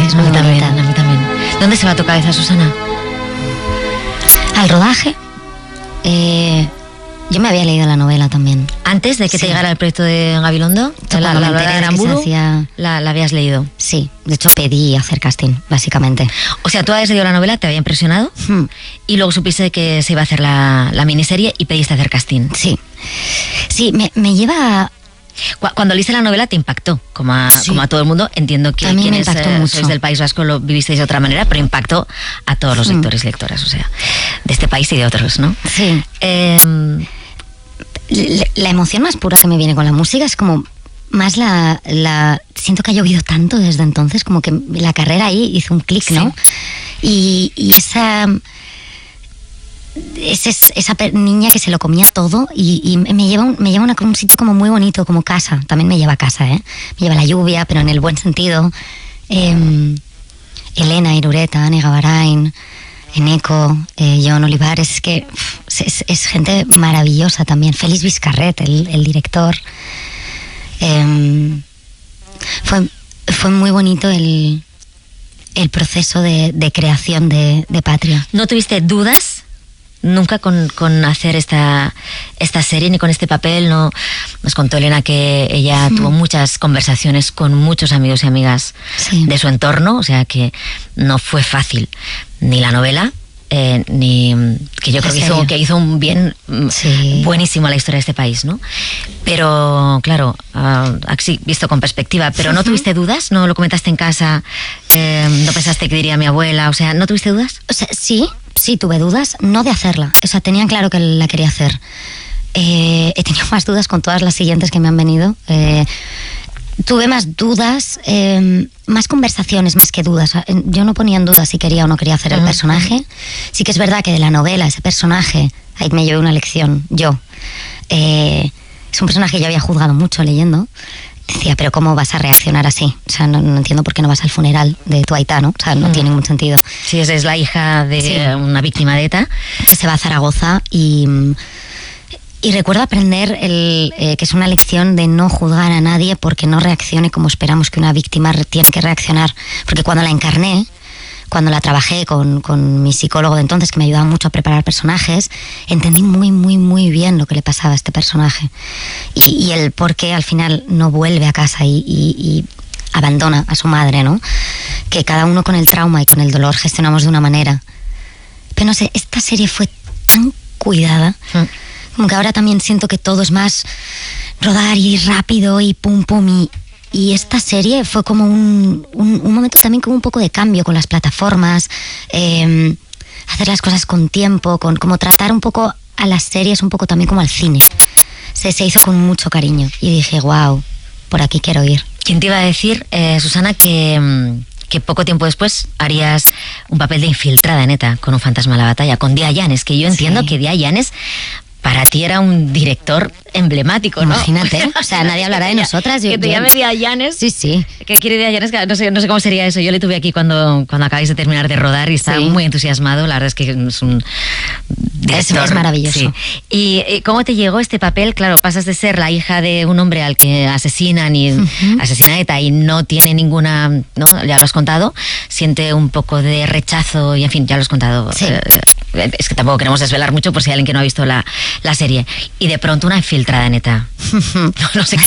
es A muy mí también, bonita. a mí también. ¿Dónde se va tu cabeza, Susana? Al rodaje, yo me había leído la novela también. Antes de que Sí. te llegara el proyecto de Gabilondo, Cuando me enteré de que se hacía- la habías leído. Sí, de hecho pedí hacer casting, básicamente. O sea, tú habías leído la novela, te había impresionado y luego supiste que se iba a hacer la miniserie y pediste hacer casting. Sí, sí, me lleva... Cuando leíste la novela te impactó, como a todo el mundo. Entiendo que A mí me quienes impactó mucho. sois del País Vasco lo vivisteis de otra manera, pero impactó a todos los lectores y lectoras, o sea, de este país y de otros, ¿no? Sí. La emoción más pura que me viene con la música es como más siento que ha llovido tanto desde entonces, como que la carrera ahí hizo un clic, ¿no? Y esa niña que se lo comía todo y me lleva a un sitio como muy bonito, como casa. También me lleva a casa, ¿eh? Me lleva la lluvia, pero en el buen sentido. Elena Irureta, Ane Gavarain, Eneco, Jon Olivares, es que es gente maravillosa también. Félix Vizcarret, el director. Fue muy bonito el proceso de creación de Patria. ¿No tuviste dudas nunca con hacer esta serie ni con este papel? No, nos contó Elena que ella tuvo muchas conversaciones con muchos amigos y amigas de su entorno, o sea que no fue fácil ni la novela, ni que yo creo que hizo un bien buenísimo a la historia de este país, ¿no? Pero claro, así visto con perspectiva, pero ¿no tuviste dudas? ¿No lo comentaste en casa? ¿No pensaste que diría mi abuela? O sea, ¿no tuviste dudas? O sea, sí tuve dudas, no de hacerla. O sea, tenían claro que la quería hacer. He tenido más dudas con todas las siguientes que me han venido. Tuve más dudas, más conversaciones más que dudas. Yo no ponía en duda si quería o no quería hacer el personaje. Sí que es verdad que de la novela, ese personaje, ahí me llevé una lección, yo. Es un personaje que yo había juzgado mucho leyendo. Decía, pero ¿cómo vas a reaccionar así? O sea, no entiendo por qué no vas al funeral de tu aita, ¿no? O sea, no tiene ningún sentido. Sí, esa es la hija de una víctima de ETA. Que se va a Zaragoza y recuerdo aprender que es una lección de no juzgar a nadie porque no reaccione como esperamos que una víctima tiene que reaccionar. Porque cuando la encarné, cuando la trabajé con mi psicólogo de entonces, que me ayudaba mucho a preparar personajes, entendí muy, muy, muy bien lo que le pasaba a este personaje. Y el por qué al final no vuelve a casa y abandona a su madre, ¿no? Que cada uno con el trauma y con el dolor gestionamos de una manera. Pero no sé, esta serie fue tan cuidada, como que ahora también siento que todo es más rodar y rápido y pum, pum, y esta serie fue como un momento también como un poco de cambio con las plataformas, hacer las cosas con tiempo, como tratar un poco a las series un poco también como al cine. Se hizo con mucho cariño y dije, wow, por aquí quiero ir. ¿Quién te iba a decir, Susana, que poco tiempo después harías un papel de infiltrada en ETA con Un fantasma a la batalla, con Díaz Llanes, que yo entiendo que Díaz Llanes para ti era un director emblemático, ¿no? Imagínate, o sea, nadie hablará de nosotras. Que te llame Díaz Llanes. Sí. ¿Qué quiere Díaz Llanes? No sé cómo sería eso. Yo le tuve aquí cuando acabáis de terminar de rodar y estaba muy entusiasmado. La verdad es que es un director. Es maravilloso. Sí. ¿Y cómo te llegó este papel? Claro, pasas de ser la hija de un hombre al que asesinan y asesina ETA y no tiene ninguna, ¿no? Ya lo has contado, siente un poco de rechazo y en fin, ya lo has contado. Sí. Es que tampoco queremos desvelar mucho por si hay alguien que no ha visto la serie. Y de pronto una infiltrada en ETA. No sé